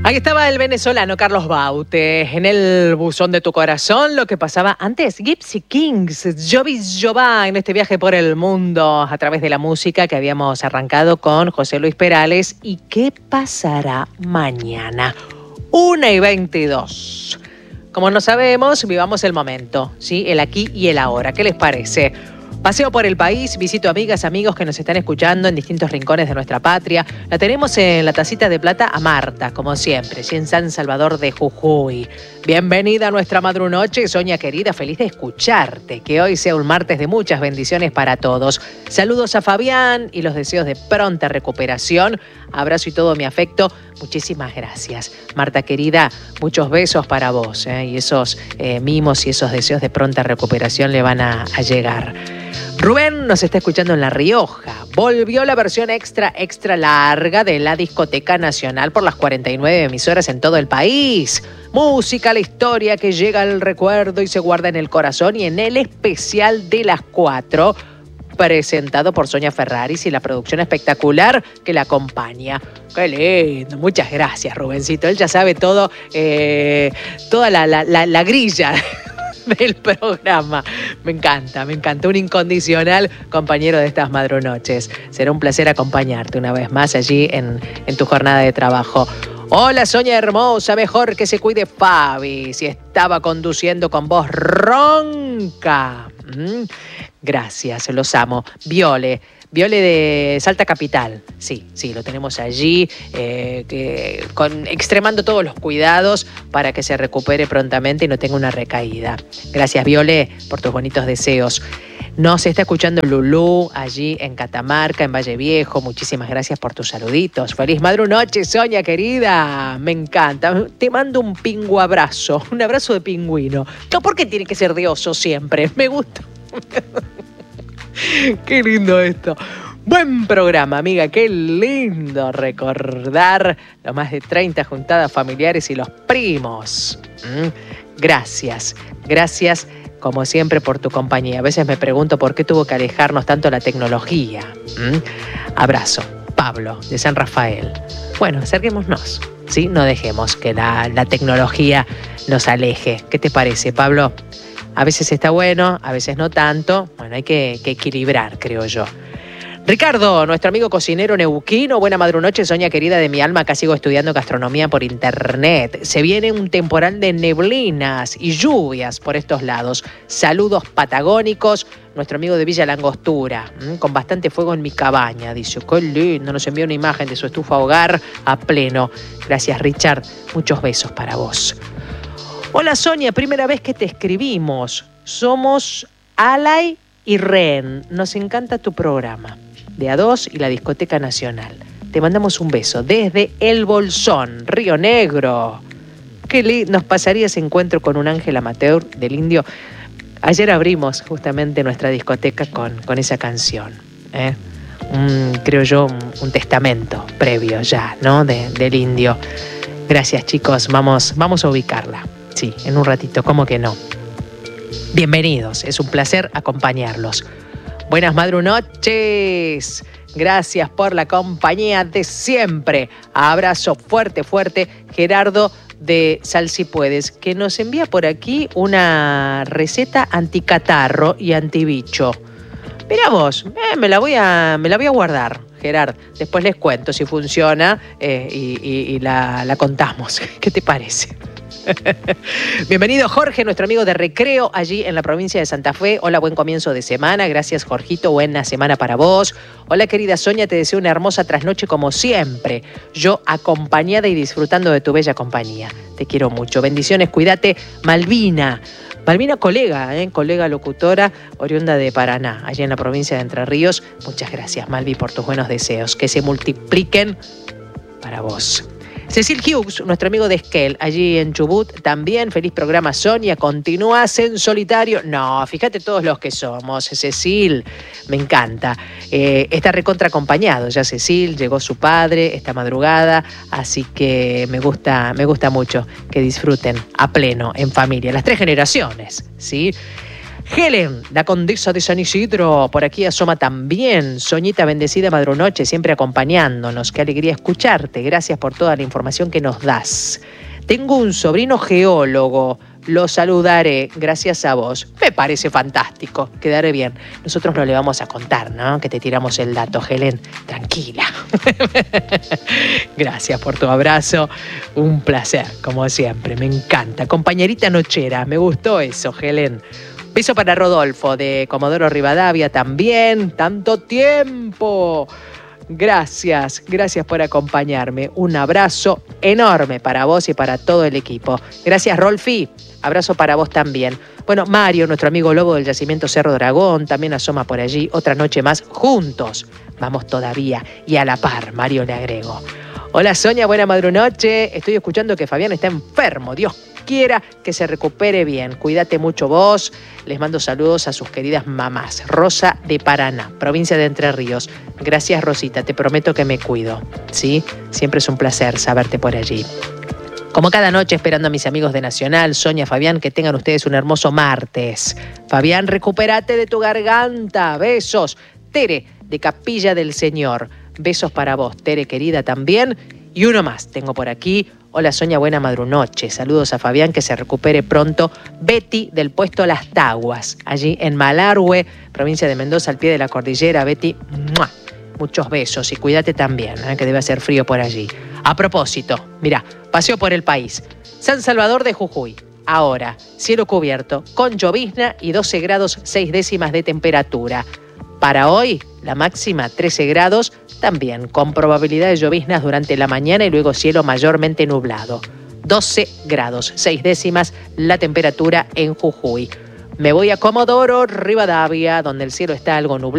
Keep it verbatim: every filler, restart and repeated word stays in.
Ahí estaba el venezolano Carlos Baute, en el buzón de tu corazón, lo que pasaba antes, Gypsy Kings, Jovi Jová, en este viaje por el mundo a través de la música que habíamos arrancado con José Luis Perales. ¿Y qué pasará mañana? una y veintidós. Como no sabemos, vivamos el momento, ¿sí? El aquí y el ahora. ¿Qué les parece? Paseo por el país, visito amigas, amigos que nos están escuchando en distintos rincones de nuestra patria. La tenemos en la tacita de plata a Marta, como siempre, en San Salvador de Jujuy. Bienvenida a nuestra madrunoche, Sonia querida, feliz de escucharte. Que hoy sea un martes de muchas bendiciones para todos. Saludos a Fabián y los deseos de pronta recuperación. Abrazo y todo mi afecto. Muchísimas gracias. Marta querida, muchos besos para vos, ¿eh? Y esos eh, mimos y esos deseos de pronta recuperación le van a, a llegar. Rubén nos está escuchando en La Rioja. Volvió la versión extra, extra larga de la Discoteca Nacional por las cuarenta y nueve emisoras en todo el país. Música, la historia que llega al recuerdo y se guarda en el corazón, y en el especial de las cuatro, presentado por Sonia Ferraris y la producción espectacular que la acompaña. ¡Qué lindo! Muchas gracias, Rubencito. Él ya sabe todo, eh, toda la, la, la, la grilla del programa. Me encanta, me encanta. Un incondicional compañero de estas madrunoches. Será un placer acompañarte una vez más allí en, en tu jornada de trabajo. Hola, Sonia hermosa, mejor que se cuide Fabi, si estaba conduciendo con voz ronca. Mm, gracias, los amo. Viole. Viole de Salta Capital, sí, sí, lo tenemos allí, eh, que, con, extremando todos los cuidados para que se recupere prontamente y no tenga una recaída. Gracias, Viole, por tus bonitos deseos. Nos está escuchando Lulú allí en Catamarca, en Valle Viejo. Muchísimas gracias por tus saluditos. Feliz madrunoche, Sonia querida. Me encanta. Te mando un pingu abrazo, un abrazo de pingüino. No, ¿por qué tiene que ser de oso siempre? Me gusta. Qué lindo esto. Buen programa, amiga. Qué lindo recordar los más de treinta juntadas familiares y los primos. ¿Mm? Gracias, gracias como siempre por tu compañía. A veces me pregunto por qué tuvo que alejarnos tanto la tecnología. ¿Mm? Abrazo. Pablo, de San Rafael. Bueno, acerquémonos, ¿sí? No dejemos que la, la tecnología nos aleje. ¿Qué te parece, Pablo? A veces está bueno, a veces no tanto. Bueno, hay que, que equilibrar, creo yo. Ricardo, nuestro amigo cocinero neuquino. Buena madrunoche, Sonia querida de mi alma. Acá sigo estudiando gastronomía por internet. Se viene un temporal de neblinas y lluvias por estos lados. Saludos patagónicos. Nuestro amigo de Villa Langostura, ¿m? Con bastante fuego en mi cabaña. Dice, qué lindo, nos envió una imagen de su estufa hogar a pleno. Gracias, Richard. Muchos besos para vos. Hola, Sonia, primera vez que te escribimos. Somos Alay y Ren. Nos encanta tu programa de A dos y la Discoteca Nacional. Te mandamos un beso desde El Bolsón, Río Negro. Qué lindo nos pasaría ese encuentro con un ángel amateur del Indio. Ayer abrimos justamente nuestra discoteca con, con esa canción. ¿eh? Un, creo yo, un, un testamento previo ya, ¿no? De, del Indio. Gracias, chicos. Vamos, vamos a ubicarla. Sí, en un ratito, ¿cómo que no? Bienvenidos, es un placer acompañarlos. Buenas madrunoches. Gracias por la compañía de siempre. Abrazo fuerte, fuerte. Gerardo de Sal Si Puedes, que nos envía por aquí una receta anticatarro y antibicho. Mirá vos, eh, me la voy a, me la voy a guardar, Gerard. Después les cuento si funciona eh, y, y, y la, la contamos. ¿Qué te parece? Bienvenido Jorge, nuestro amigo de Recreo, allí en la provincia de Santa Fe. Hola, buen comienzo de semana. Gracias, Jorgito, buena semana para vos. Hola, querida Sonia, te deseo una hermosa trasnoche como siempre. Yo acompañada y disfrutando de tu bella compañía. Te quiero mucho. Bendiciones, cuídate. Malvina. Malvina, colega, ¿eh? colega locutora, oriunda de Paraná, allí en la provincia de Entre Ríos. Muchas gracias, Malvi, por tus buenos deseos. Que se multipliquen para vos. Cecil Hughes, nuestro amigo de Esquel, allí en Chubut, también. Feliz programa, Sonia. ¿Continúas en solitario? No, fíjate todos los que somos. Cecil, me encanta. Eh, está recontra acompañado ya Cecil, llegó su padre esta madrugada, así que me gusta, me gusta mucho que disfruten a pleno, en familia, las tres generaciones, ¿sí? Helen, la condesa de San Isidro, por aquí asoma también. Soñita bendecida madrunoche, siempre acompañándonos. Qué alegría escucharte. Gracias por toda la información que nos das. Tengo un sobrino geólogo. Lo saludaré, gracias a vos. Me parece fantástico, quedaré bien. Nosotros no le vamos a contar, ¿no? Que te tiramos el dato, Helen. Tranquila. Gracias por tu abrazo. Un placer, como siempre. Me encanta. Compañerita nochera, me gustó eso, Helen. Beso para Rodolfo de Comodoro Rivadavia también. ¡Tanto tiempo! Gracias, gracias por acompañarme. Un abrazo enorme para vos y para todo el equipo. Gracias, Rolfi. Abrazo para vos también. Bueno, Mario, nuestro amigo lobo del yacimiento Cerro Dragón, también asoma por allí. Otra noche más juntos. Vamos todavía. Y a la par, Mario le agrego. Hola, Sonia, buena madrunoche. Estoy escuchando que Fabián está enfermo. Dios quiera que se recupere bien. Cuídate mucho vos. Les mando saludos a sus queridas mamás. Rosa de Paraná, provincia de Entre Ríos. Gracias, Rosita. Te prometo que me cuido. ¿Sí? Siempre es un placer saberte por allí. Como cada noche, esperando a mis amigos de Nacional, Sonia, Fabián, que tengan ustedes un hermoso martes. Fabián, recupérate de tu garganta. Besos. Tere, de Capilla del Señor. Besos para vos, Tere, querida, también. Y uno más, tengo por aquí. Hola, Sonia, buena madrunoche. Saludos a Fabián, que se recupere pronto. Betty, del puesto Las Taguas, allí en Malargüe, provincia de Mendoza, al pie de la cordillera. Betty, ¡mua! Muchos besos y cuídate también, ¿eh? Que debe hacer frío por allí. A propósito, mirá, paseo por el país. San Salvador de Jujuy. Ahora, cielo cubierto, con llovizna y doce grados seis décimas de temperatura. Para hoy, la máxima trece grados, también con probabilidad de lloviznas durante la mañana y luego cielo mayormente nublado. doce grados seis décimas la temperatura en Jujuy. Me voy a Comodoro Rivadavia, donde el cielo está algo nublado.